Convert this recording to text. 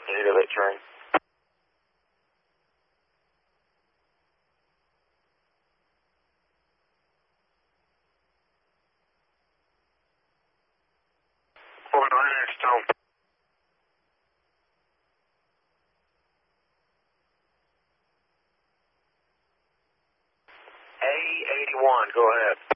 into that train. Moving right next to him. A81, go ahead.